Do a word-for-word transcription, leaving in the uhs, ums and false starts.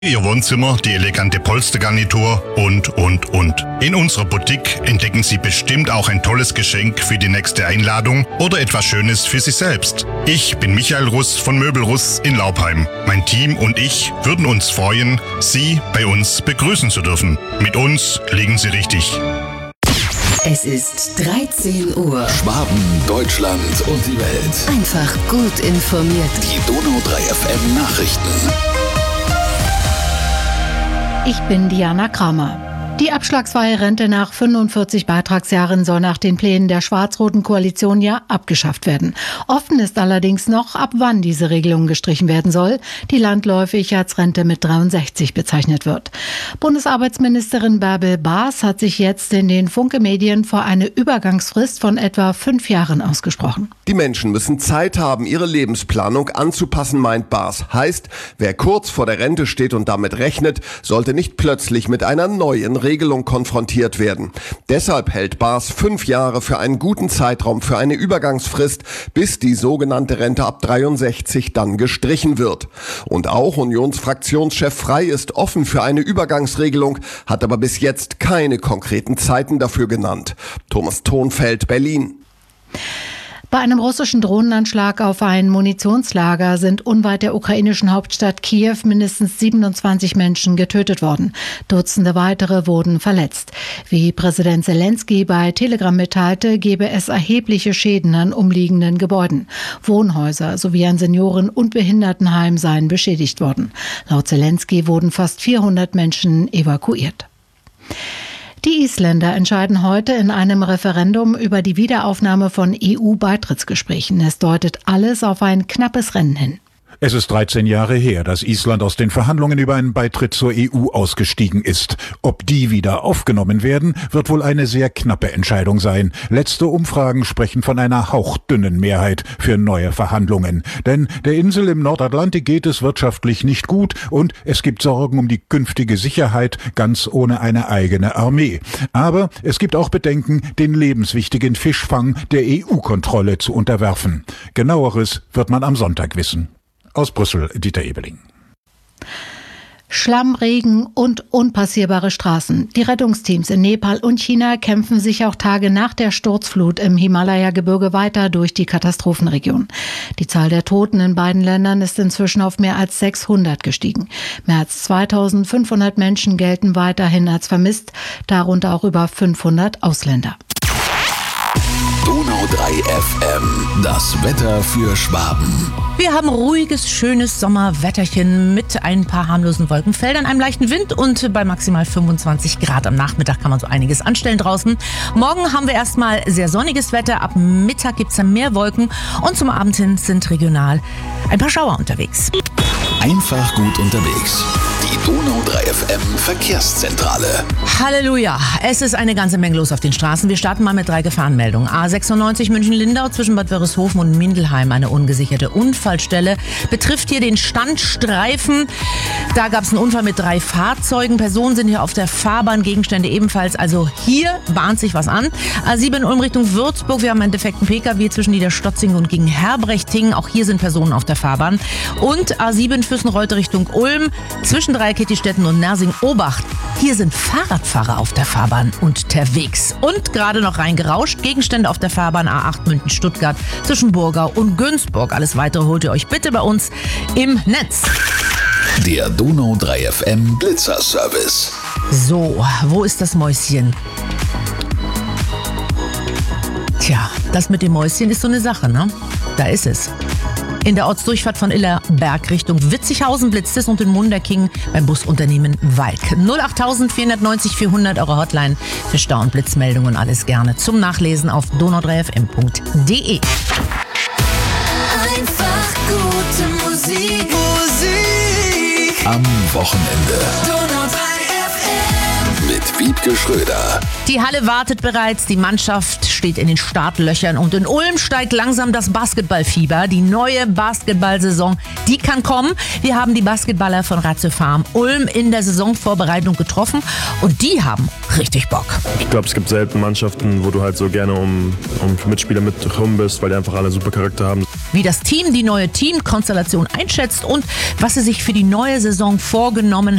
Ihr Wohnzimmer, die elegante Polstergarnitur und, und, und. In unserer Boutique entdecken Sie bestimmt auch ein tolles Geschenk für die nächste Einladung oder etwas Schönes für Sie selbst. Ich bin Michael Russ von Möbel Russ in Laubheim. Mein Team und ich würden uns freuen, Sie bei uns begrüßen zu dürfen. Mit uns liegen Sie richtig. Es ist dreizehn Uhr. Schwaben, Deutschland und die Welt. Einfach gut informiert. Die Donau drei F M Nachrichten. Ich bin Diana Kramer. Die abschlagsfreie Rente nach fünfundvierzig Beitragsjahren soll nach den Plänen der schwarz-roten Koalition ja abgeschafft werden. Offen ist allerdings noch, ab wann diese Regelung gestrichen werden soll, die landläufig als Rente mit dreiundsechzig bezeichnet wird. Bundesarbeitsministerin Bärbel Baas hat sich jetzt in den Funke-Medien vor eine Übergangsfrist von etwa fünf Jahren ausgesprochen. Die Menschen müssen Zeit haben, ihre Lebensplanung anzupassen, meint Baas. Heißt, wer kurz vor der Rente steht und damit rechnet, sollte nicht plötzlich mit einer neuen Regelung konfrontiert werden. Deshalb hält Baas fünf Jahre für einen guten Zeitraum für eine Übergangsfrist, bis die sogenannte Rente ab dreiundsechzig dann gestrichen wird. Und auch Unionsfraktionschef Frey ist offen für eine Übergangsregelung, hat aber bis jetzt keine konkreten Zeiten dafür genannt. Thomas Thonfeld, Berlin. Bei einem russischen Drohnenanschlag auf ein Munitionslager sind unweit der ukrainischen Hauptstadt Kiew mindestens siebenundzwanzig Menschen getötet worden. Dutzende weitere wurden verletzt. Wie Präsident Zelensky bei Telegram mitteilte, gebe es erhebliche Schäden an umliegenden Gebäuden. Wohnhäuser sowie ein Senioren- und Behindertenheim seien beschädigt worden. Laut Zelensky wurden fast vierhundert Menschen evakuiert. Die Isländer entscheiden heute in einem Referendum über die Wiederaufnahme von E U-Beitrittsgesprächen. Es deutet alles auf ein knappes Rennen hin. Es ist dreizehn Jahre her, dass Island aus den Verhandlungen über einen Beitritt zur E U ausgestiegen ist. Ob die wieder aufgenommen werden, wird wohl eine sehr knappe Entscheidung sein. Letzte Umfragen sprechen von einer hauchdünnen Mehrheit für neue Verhandlungen. Denn der Insel im Nordatlantik geht es wirtschaftlich nicht gut und es gibt Sorgen um die künftige Sicherheit, ganz ohne eine eigene Armee. Aber es gibt auch Bedenken, den lebenswichtigen Fischfang der E U-Kontrolle zu unterwerfen. Genaueres wird man am Sonntag wissen. Aus Brüssel, Dieter Ebeling. Schlamm, Regen und unpassierbare Straßen. Die Rettungsteams in Nepal und China kämpfen sich auch Tage nach der Sturzflut im Himalaya-Gebirge weiter durch die Katastrophenregion. Die Zahl der Toten in beiden Ländern ist inzwischen auf mehr als sechshundert gestiegen. Mehr als zweitausendfünfhundert Menschen gelten weiterhin als vermisst, darunter auch über fünfhundert Ausländer. Donau drei F M, das Wetter für Schwaben. Wir haben ruhiges, schönes Sommerwetterchen mit ein paar harmlosen Wolkenfeldern, einem leichten Wind und bei maximal fünfundzwanzig Grad. Am Nachmittag kann man so einiges anstellen draußen. Morgen haben wir erstmal sehr sonniges Wetter. Ab Mittag gibt es dann mehr Wolken und zum Abend hin sind regional ein paar Schauer unterwegs. Einfach gut unterwegs. Die Donau drei F M Verkehrszentrale. Halleluja, es ist eine ganze Menge los auf den Straßen. Wir starten mal mit drei Gefahrenmeldungen. A sechsundneunzig München-Lindau zwischen Bad Wörishofen und Mindelheim, eine ungesicherte Unfallstelle. Betrifft hier den Standstreifen. Da gab es einen Unfall mit drei Fahrzeugen. Personen sind hier auf der Fahrbahn, Gegenstände ebenfalls. Also hier bahnt sich was an. A sieben Ulm Richtung Würzburg. Wir haben einen defekten P K W zwischen Niederstotzing und gegen Herbrechting. Auch hier sind Personen auf der Fahrbahn. Und A sieben Füssen-Reutte Richtung Ulm zwischen Dreieckettistetten und Nersing-Obacht. Hier sind Fahrradfahrer auf der Fahrbahn unterwegs. Und gerade noch reingerauscht. Gegenstände auf der Fahrbahn A acht München-Stuttgart zwischen Burgau und Günzburg. Alles weitere holt ihr euch bitte bei uns im Netz. Der Donau drei F M Blitzerservice. So, wo ist das Mäuschen? Tja, das mit dem Mäuschen ist so eine Sache, ne? Da ist es. In der Ortsdurchfahrt von Illerberg Richtung Witzighausen blitzt es und in Munderking beim Busunternehmen Walk. null acht vier neun null vierhundert, eure Hotline für Stau- und Blitzmeldungen. Alles gerne zum Nachlesen auf donau drei f m punkt d e. Einfach gute Musik. Musik am Wochenende. Donau drei F M. Mit Wiebke Schröder. Die Halle wartet bereits, die Mannschaft steht in den Startlöchern und in Ulm steigt langsam das Basketballfieber. Die neue Basketballsaison, die kann kommen. Wir haben die Basketballer von Ratio Farm Ulm in der Saisonvorbereitung getroffen und die haben richtig Bock. Ich glaube, es gibt selten Mannschaften, wo du halt so gerne um, um Mitspieler mit rum bist, weil die einfach alle super Charakter haben. wie das Team die neue Teamkonstellation einschätzt und was sie sich für die neue Saison vorgenommen